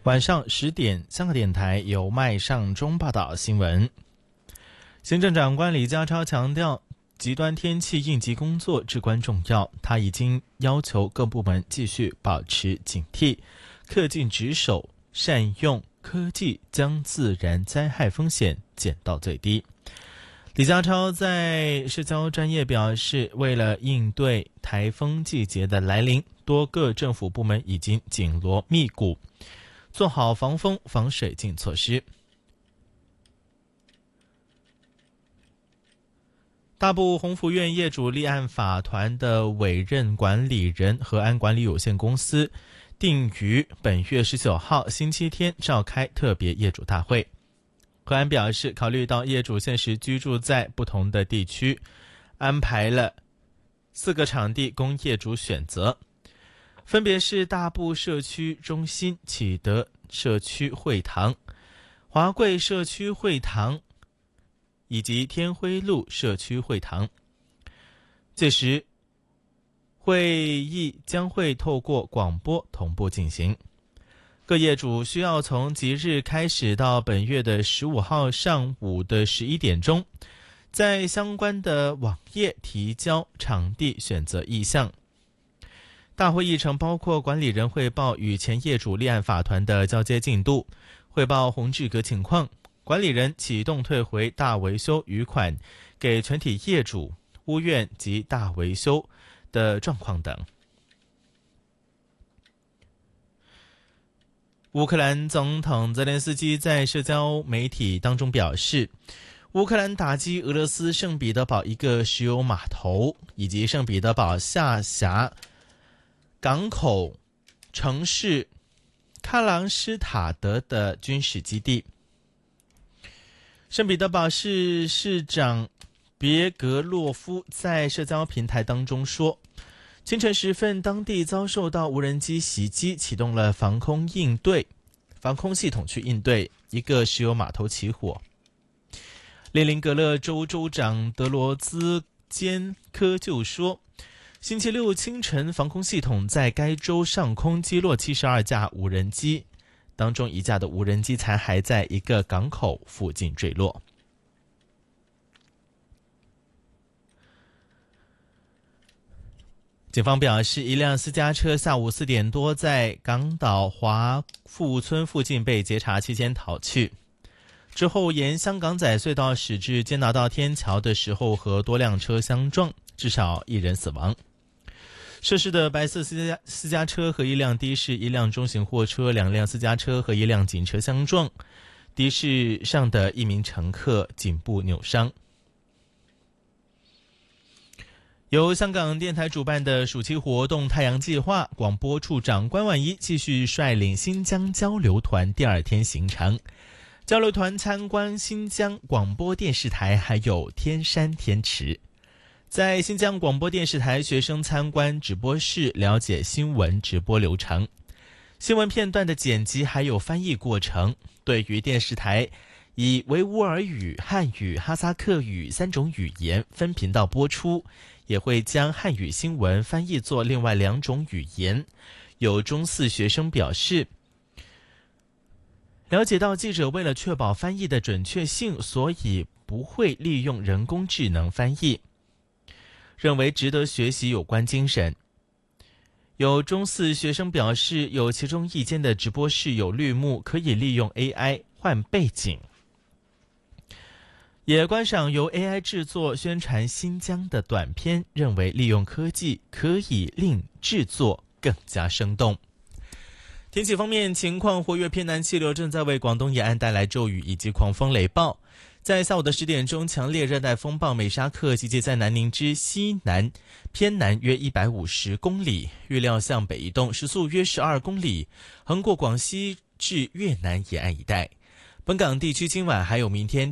晚上10点，香港电台由麦尚中报道新闻。行政长官李家超强调，极端天气应急工作至关重要，他已经要求各部门继续保持警惕，恪尽职守，善用科技将自然灾害风险减到最低。李家超在社交专页表示，为了应对台风季节的来临，多个政府部门已经紧锣密鼓，做好防风防水浸措施。大埔鸿福苑业主立案法团的委任管理人和安管理有限公司定于本月19号星期天召开特别业主大会。和安表示，考虑到业主现时居住在不同的地区，安排了4个场地供业主选择，分别是大埔社区中心、启德社区会堂、华贵社区会堂以及天辉路社区会堂。届时会议将会透过广播同步进行。各业主需要从即日开始到本月的15号上午的11点钟，在相关的网页提交场地选择意向。大会议程包括管理人汇报与前业主立案法团的交接进度，汇报红字格情况，管理人启动退回大维修余款给全体业主、屋苑及大维修的状况等。乌克兰总统泽连斯基在社交媒体当中表示，乌克兰打击俄罗斯圣彼得堡一个石油码头以及圣彼得堡下辖港口城市喀朗施塔德的军事基地。圣彼得堡市市长别格洛夫在社交平台当中说，清晨时分，当地遭受到无人机袭击，启动了防空系统去应对一个石油码头起火。列宁格勒州州长德罗兹坚科就说，星期六清晨，防空系统在该州上空击落72架无人机，当中1架的无人机残骸在一个港口附近坠落。警方表示，一辆私家车下午4点多在港岛华富村附近被截查期间逃去，之后沿香港仔隧道驶至坚拿道天桥的时候和多辆车相撞，至少1人死亡。涉事的白色私家车和一辆的士、一辆中型货车、2辆私家车和一辆警车相撞，的士上的一名乘客颈部扭伤。由香港电台主办的暑期活动太阳计划，广播处长关婉仪继续率领新疆交流团第2天行程。交流团参观新疆广播电视台还有天山天池。在新疆广播电视台，学生参观直播室，了解新闻直播流程、新闻片段的剪辑还有翻译过程。对于电视台以维吾尔语、汉语、哈萨克语3种语言分频道播出，也会将汉语新闻翻译作另外2种语言。有中4学生表示，了解到记者为了确保翻译的准确性，所以不会利用人工智能翻译，认为值得学习有关精神。有中4学生表示，有其中一间的直播室有绿幕，可以利用 AI 换背景，也观赏由 AI 制作宣传新疆的短片，认为利用科技可以令制作更加生动。天气方面情况，活跃偏南气流正在为广东沿岸带来骤雨以及狂风雷暴。在下午的10点钟，强烈热带风暴美沙克集结在南宁之西南偏南约150公里，预料向北移动，时速约12公里，横过广西至越南沿岸一带。本港地区今晚还有明天